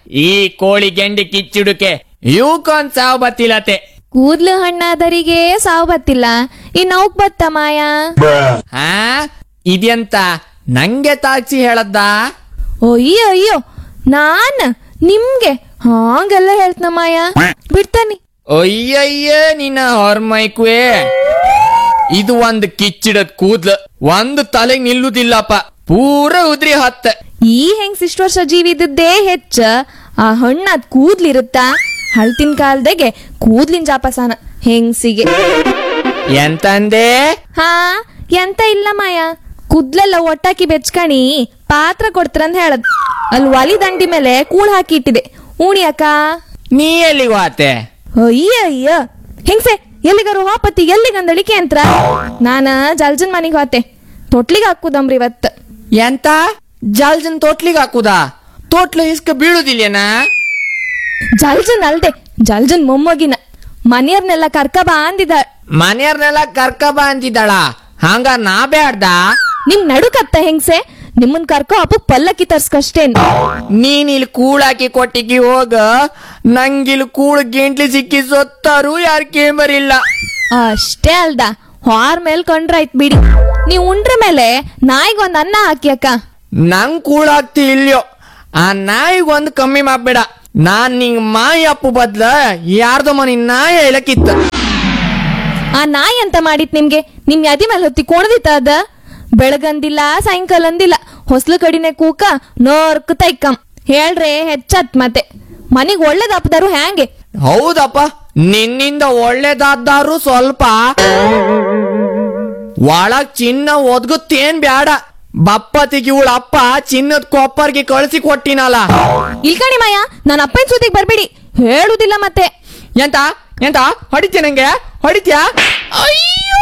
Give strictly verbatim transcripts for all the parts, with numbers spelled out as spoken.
ಈ ಕೋಳಿ ಗೆಂಡಿ ಕಿಚ್ಚಿಡುಕೆ ಇವಕ್ಕೊಂದ್ ಸಾವು ಬತ್ತಿಲತೆ. ಕೂದ್ಲು ಹಣ್ಣಾದರಿಗೆ ಸಾವು ಬತ್ತಿಲ್ಲ, ಇನ್ ಅವಕ್ ಬತ್ತ ಮಾಯಾ? ಹಾ ಇದೆಂತ ನಂಗೆ ತಾಕ್ಸಿ ಹೇಳದ್ದ? ಅಯ್ಯೋ ಅಯ್ಯೋ, ನಾನ್ ನಿಮ್ಗೆ ಹಾಂಗೆಲ್ಲ ಹೇಳ್ತನ ಮಾಯಾ, ಬಿಡ್ತಾನಿ. ಅಯ್ಯಯ್ಯ ನಿನ್ನ ಹೊರ್ಮೈಕುವೆ, ಇದು ಒಂದ್ ಕಿಚ್ಚಿಡದ್ ಕೂದ್ಲು ಒಂದ್ ತಲೆಗ್ ನಿಲ್ಲುದಿಲ್ಲಪ್ಪ, ಪೂರ ಉದ್ರಿ ಹತ್ತ. ಈ ಹೆಂಗ್ ಇಷ್ಟ ವರ್ಷ ಜೀವಿ ಇದ್ದದ್ದೇ ಹೆಚ್ಚ, ಆ ಹಣ್ಣಾದ್ ಕೂದ್ಲಿರುತ್ತಾ? ಹಳ್ತಿನ ಕಾಲದಾಗೆ ಕೂದ್ಲಿನ ಜಾಪಸಾನ ಹೆಂಗ್ಸಿಗೆ. ಎಂತಂದೆ? ಹಾ ಎಂತ ಇಲ್ಲ ಮಾಯಾ, ಕೂದ್ಲೆಲ್ಲ ಒಟ್ಟಾಕಿ ಬೆಚ್ಕಣಿ ಪಾತ್ರ ಕೊಡ್ತಾರಂತ ಹೇಳದ್. ಅಲ್ಲಿ ಒಲಿ ದಂಡಿ ಮೇಲೆ ಕೂಳ್ ಹಾಕಿ ಇಟ್ಟಿದೆ, ಉಣಿ ಅಕ್ಕ. ನೀ ಎಲ್ಲಿಗೆ ವಾತೆ? ಅಯ್ಯ ಅಯ್ಯ ಹೆಂಗ್ಸೆ, ಎಲ್ಲಿಗಾರು ವಾಪತಿ ಎಲ್ಲಿಗಂದಳಿಕೆ ಅಂತ ನಾನ ಜಲ್ಜನ್ ಮನಿಗ್ ಹೋತೆ, ತೊಟ್ಲಿಗೆ ಹಾಕುದಮ್ರಿ ಇವತ್. ಎಂತ ಜಲ್ಜನ್ ತೋಟ್ಲಿಗೆ ಹಾಕುದಾ? ತೋಟ್ಲು ಇಸ್ಕ ಬೀಳುದಿಲ್ಲೇನಾ? ಜಲ್ಜನ್ ಅಲ್ದೆ, ಜಲ್ಜನ್ ಮೊಮ್ಮಗಿನ ಮನೆಯವ್ರನ್ನೆಲ್ಲ ಕರ್ಕ ಬಾ ಅಂದಿದ. ಮನೆಯವ್ರನ್ನೆಲ್ಲ ಕರ್ಕ ಬಾ ಅಂತಿದ್ದಾಳ? ಹಂಗ ನಾ ಬ್ಯಾಡ್ದ? ನಿಮ್ ನಡುಕತ್ತ ಹೆಂಗ್ಸೆ, ನಿಮ್ಮನ್ ಕರ್ಕೊ ಹಬ್ಬಕ್ ಪಲ್ಲಕ್ಕಿ ತರ್ಸ್ಕಷ್ಟೇನ್. ನೀನ್ ಇಲ್ಲಿ ಕೂಳಾಕಿ ಕೊಟ್ಟಿಗಿ ಹೋಗ, ನಂಗಿಲ್ ಕೂಳ್ ಗೆಂಟ್ಲಿ ಸಿಕ್ಕಿ ಸೊತ್ತಾರು ಯಾರ್ ಕೇಂಬರಿಲ್ಲ. ಅಷ್ಟೇ ಅಲ್ದ, ಹಾರ್ ಮೇಲ್ ಕೊಂಡ್ರಾಯ್ತ್ ಬಿಡಿ. ನೀವ್ ಉಂಡ್ರ ಮೇಲೆ ನಾಯಿಗ್ ಒಂದ್ ಅನ್ನ ಹಾಕಿ ಅಕ್ಕ. ನಂಗ್ ಕೂಳಾಗ್ತಿ ಇಲ್ಯೋ, ಆ ನಾಯಿಗ್ ಒಂದ್ ಕಮ್ಮಿ ಮಾಡ್ಬೇಡ. ನಾನ್ ನಿಂಗ್ ಮಾಯಿ ಅಪ್ಪು ಬದ್ಲ ಯಾರ್ದೋ ಮನಿ ನಾಯಿ ಹೇಳಕ್ಕಿತ್ತ. ಆ ನಾಯಿ ಅಂತ ಮಾಡಿತ್ ನಿಮ್ಗೆ? ನಿಮ್ ಯಾದಿ ಮೇಲೆ ಹೊತ್ತಿ ಕೋಣದಿತ್ತ ಅದ? ಬೆಳಗಂದಿಲ್ಲ ಸಾಯಂಕಾಲ ಅಂದಿಲ್ಲ, ಹೊಸ್ಲು ಕಡಿನೆ ಕೂಕ ನೋರ್ಕ ತೈಕಂ ಹೇಳ್ರೆ ಹೆಚ್ಚತ್. ಮತ್ತೆ ಮನಿಗ್ ಒಳ್ಳೇದಪ್ಪದಾರು ಹ್ಯಾಂಗೆ? ಹೌದಪ್ಪ, ನಿನ್ನಿಂದ ಒಳ್ಳೇದಾದ್ರು ಸ್ವಲ್ಪ. ಒಳಗ್ ಚಿನ್ನ ಒದ್ಗುತ್ತೇನ್ ಬ್ಯಾಡ, ಬಪ್ಪತಿಗೆ ಇವಳ ಅಪ್ಪ ಚಿನ್ನದ ಕೊಪ್ಪರ್ಗೆ ಕಳಿಸಿ ಕೊಟ್ಟಿನಲ್ಲ. ಇಲ್ಕಣಿ ಮಾಯ, ನನ್ನ ಅಪ್ಪನ ಸುದ್ದಿಗೆ ಬರ್ಬಿಡಿ, ಹೇಳುದಿಲ್ಲ ಮತ್ತೆ. ಎಂತ ಎಂತ ಹೊಡಿತ್ಯ? ನಂಗೆ ಹೊಡಿತ್ಯಾ? ಅಯ್ಯೋ,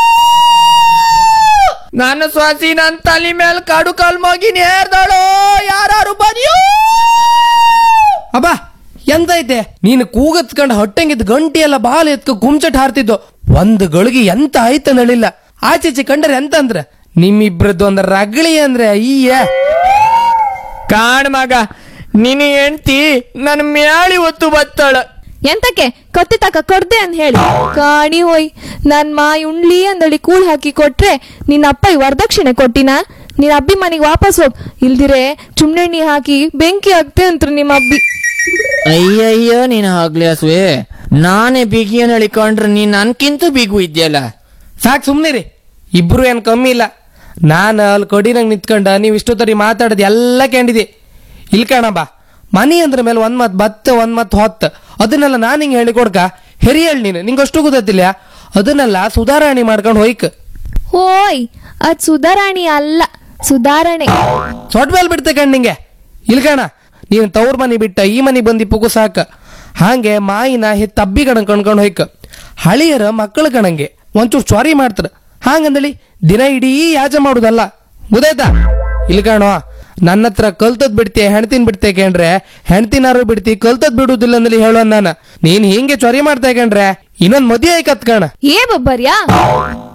ನನ್ನ ಸ್ವಾಸಿ ನನ್ ತಲೆ ಮೇಲೆ ಕಾಡು ಕಾಲ್ ಮಗಿ ನೇರ್ದಳು, ಯಾರು ಬದಿಯೋ. ಅಬ್ಬಾ ಎಂತ ಐತೆ ನೀನು ಕೂಗತ್ಕಂಡ್ ಹೊಟ್ಟೆಂಗಿದ್ ಗಂಟಿ ಎಲ್ಲ ಬಾಲ ಎತ್ಕ ಗುಮ್ಚಟ್ ಹಾರ್ತಿದ್ದು, ಒಂದ್ ಗಳಿಗೆ ಎಂತ ಆಯ್ತ ನಳಿಲ್ಲ. ಆಚೆಚೆ ಕಂಡ್ರೆ ಎಂತ ಅಂದ್ರ ನಿಮ್ಮಿಬ್ರದ್ದು ಒಂದ್ ರಗಳಿ ಅಂದ್ರೆ ಅಯ್ಯ. ಕಾಣ್ ಮಗ, ನಿನ್ನ ಹೆಂಡ್ತಿ ನನ್ ಮ್ಯಾಳಿ ಒತ್ತು ಬತ್ತಾಳ. ಎಂತಕ್ಕೆ ಕತ್ತಿ ತಕ ಕೊಡ್ದೆ ಅಂತ ಹೇಳಿ ಕಾಣಿ ಹೋಯ್. ನನ್ ಮಾಯಿ ಉಣ್ಲಿ ಅಂದಳಿ ಕೂಳ್ ಹಾಕಿ ಕೊಟ್ರೆ ನಿನ್ನ ಅಪ್ಪ ವರದಕ್ಷಿಣೆ ಕೊಟ್ಟಿನ? ನಿನ್ನ ಅಬ್ಬಿ ಮನೆಗೆ ವಾಪಸ್ ಹೋಗ್, ಇಲ್ದಿರೆ ಚುಮ್ನೆಣ್ಣಿ ಹಾಕಿ ಬೆಂಕಿ ಹಾಕ್ತೆ ಅಂತ್ರು ನಿಮ್ಮ ಅಬ್ಬಿ. ಅಯ್ಯಯ್ಯೋ ನೀನ್ ಆಗ್ಲಿ ಹಸುವೆ, ನಾನೇ ಬಿಗಿಯನ್ ಹೇಳಿಕೊಂಡ್ರೆ ನೀನ್ ನನ್ಕಿಂತ ಬಿಗು ಇದ್ಯಲ್ಲ. ಸಾಕ್ ಸುಮ್ನಿರಿ, ಇಬ್ರು ಏನ್ ಕಮ್ಮಿ ಇಲ್ಲ. ನಾನು ಅಲ್ಲಿ ಕೊಡಿನಂಗ್ ನಿಂತ್ಕೊಂಡ ನೀವ್ ಇಷ್ಟೊತ್ತರಿ ಮಾತಾಡದ್ ಎಲ್ಲ ಕೇಳಿದೆ. ಇಲ್ಕಣ ಬಾ, ಮನಿ ಅಂದ್ರ ಮೇಲೆ ಒಂದ್ ಮತ್ ಬತ್ತ ಒಂದ್ ಮತ್ ಹೊತ್ತ, ಅದನ್ನೆಲ್ಲ ನಾನ್ ಹಿಂಗ್ ಹೇಳಿ ಕೊಡ್ಕ ಹೆರಿಯಳ್ ನೀನು, ನಿಂಗೆ ಅಷ್ಟು ಗೊತ್ತಿಲ್ಲ. ಅದನ್ನೆಲ್ಲ ಸುಧಾರಣೆ ಮಾಡ್ಕೊಂಡು ಹೋಯ್ಕ. ಹೋಯ್, ಅದ್ ಸುಧಾರಾಣಿ ಅಲ್ಲ, ಸುಧಾರಣೆ. ಸೊಟ್ ಮೇಲೆ ಬಿಡ್ತೆ ಕಣ್ ನಿಂಗೆ. ಇಲ್ಕಣ, ನೀನ್ ತವ್ರ ಮನಿ ಬಿಟ್ಟ ಈ ಮನಿ ಬಂದಿ ಪುಗು ಸಾಕ. ಹಾಗೆ ಮಾಯಿನ ಹೆತ್ತ ಅಬ್ಬಿ ಕಣ ಕಣ್ಕೊಂಡ್ ಹೋಯ್ಕ. ಹಳಿಯರ ಮಕ್ಕಳ ಕಣಂಗೆ ಒಂಚೂರು ಚ್ವಾರಿ ಮಾಡ್ತಾರ, ಹಾಗಂದಳಿ ದಿನ ಇಡೀ ಯಾಜ ಮಾಡುದಲ್ಲ, ಗೊತ್ತಾಯ್ತಾ? ಇಲ್ಕಣೋ, ನನ್ನ ಹತ್ರ ಕಲ್ತದ್ ಬಿಡ್ತಿ ಹೆಣ್ತಿನ್ ಬಿಡ್ತೆ ಕೇಂಡ್ರೆ ಹೆಣ್ತಿನಾರು ಬಿಡ್ತಿ, ಕಲ್ತದ್ ಬಿಡುದಿಲ್ಲ ಅಂದಲ್ಲಿ ಹೇಳೋ ನಾನು. ನೀನ್ ಹಿಂಗೆ ಚೊರಿ ಮಾಡ್ತಾ ಕೇಂಡ್ರೆ ಇನ್ನೊಂದ್ ಮದುವೆ ಆಯ್ಕತ್ ಕಣ. ಏ ಬಬ್ಬರ್ಯಾ,